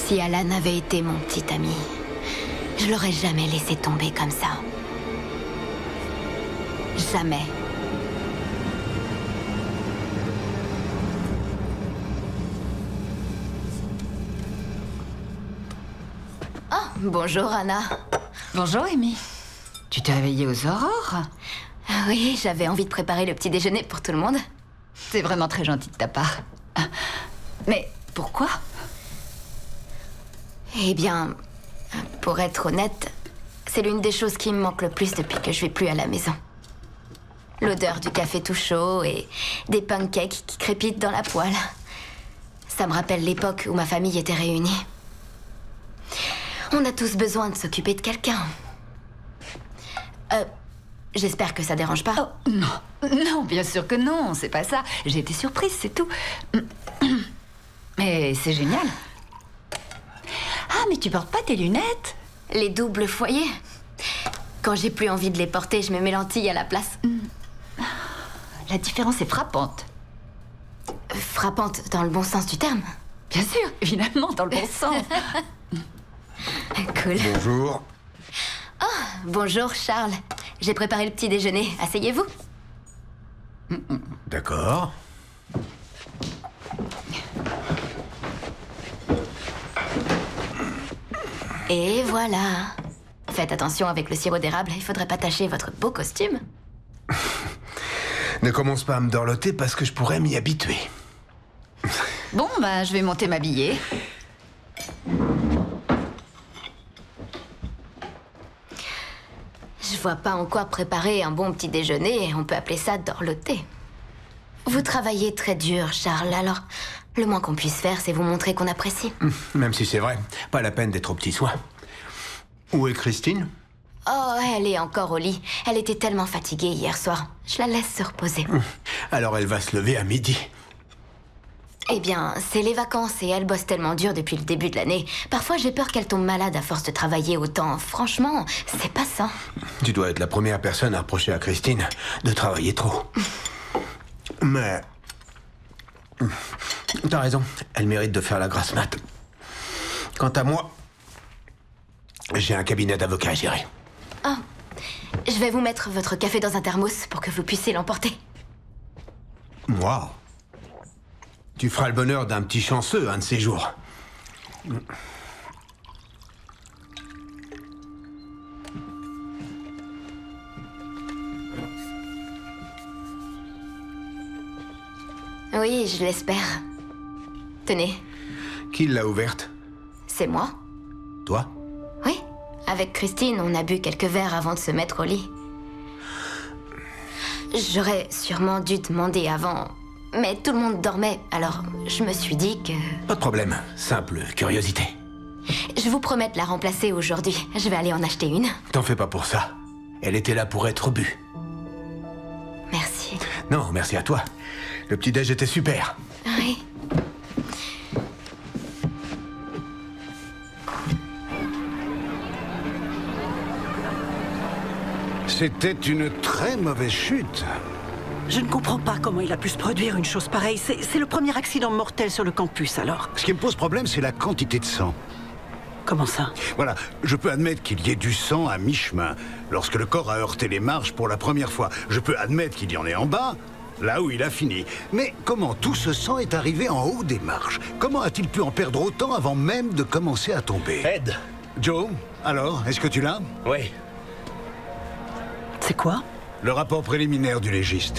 Si Alan avait été mon petit ami, je l'aurais jamais laissé tomber comme ça. Jamais. Oh, bonjour Anna. Bonjour Amy. Tu t'es réveillée aux aurores? Oui, j'avais envie de préparer le petit déjeuner pour tout le monde. C'est vraiment très gentil de ta part. Mais pourquoi? Eh bien, pour être honnête, c'est l'une des choses qui me manque le plus depuis que je vais plus à la maison. L'odeur du café tout chaud et des pancakes qui crépitent dans la poêle. Ça me rappelle l'époque où ma famille était réunie. On a tous besoin de s'occuper de quelqu'un. J'espère que ça dérange pas. Oh, non. Non, bien sûr que non, c'est pas ça. J'ai été surprise, c'est tout. Mais c'est génial. Ah, mais tu portes pas tes lunettes? Les doubles foyers. Quand j'ai plus envie de les porter, je mets mes lentilles à la place. La différence est frappante. Frappante dans le bon sens du terme. Bien sûr, évidemment, dans le bon sens. Cool. Bonjour. Bonjour Charles. J'ai préparé le petit déjeuner. Asseyez-vous. D'accord. Et voilà. Faites attention avec le sirop d'érable, il faudrait pas tacher votre beau costume. Ne commence pas à me dorloter parce que je pourrais m'y habituer. Bon, bah, je vais monter m'habiller. Je vois pas en quoi préparer un bon petit déjeuner, on peut appeler ça dorloter. Vous travaillez très dur, Charles, alors le moins qu'on puisse faire, c'est vous montrer qu'on apprécie. Même si c'est vrai, pas la peine d'être aux petits soins. Où est Christine? Oh, elle est encore au lit. Elle était tellement fatiguée hier soir. Je la laisse se reposer. Alors elle va se lever à midi. Eh bien, c'est les vacances et elle bosse tellement dur depuis le début de l'année. Parfois, j'ai peur qu'elle tombe malade à force de travailler autant. Franchement, c'est pas ça. Tu dois être la première personne à reprocher à Christine de travailler trop. Mais... T'as raison, elle mérite de faire la grasse mat. Quant à moi, j'ai un cabinet d'avocats à gérer. Oh, je vais vous mettre votre café dans un thermos pour que vous puissiez l'emporter. Wow. Tu feras le bonheur d'un petit chanceux un de ces jours. Oui, je l'espère. Tenez, Qui l'a ouverte? c'est moi. Toi? Oui, avec Christine, on a bu quelques verres avant de se mettre au lit. J'aurais sûrement dû demander avant, mais tout le monde dormait, alors je me suis dit que... Pas de problème, simple curiosité. Je vous promets de la remplacer aujourd'hui. Je vais aller en acheter une. T'en fais pas pour ça. Elle était là pour être bue. Merci. Non, merci à toi. Le petit-déj était super. Oui. C'était une très mauvaise chute. Je ne comprends pas comment il a pu se produire une chose pareille. C'est le premier accident mortel sur le campus, alors. Ce qui me pose problème, c'est la quantité de sang. Comment ça? Voilà, je peux admettre qu'il y ait du sang à mi-chemin, lorsque le corps a heurté les marches pour la première fois. Je peux admettre qu'il y en ait en bas, là où il a fini. Mais comment tout ce sang est arrivé en haut des marches? Comment a-t-il pu en perdre autant avant même de commencer à tomber? Ed. Joe, alors, est-ce que tu l'as? Oui. C'est quoi? Le rapport préliminaire du légiste.